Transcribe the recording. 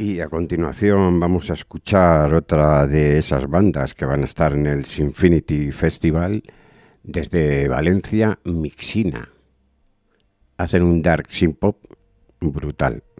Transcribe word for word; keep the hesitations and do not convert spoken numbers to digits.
Y a continuación vamos a escuchar otra de esas bandas que van a estar en el Sinfinity Festival desde Valencia, Mixina. Hacen un dark synth pop brutal.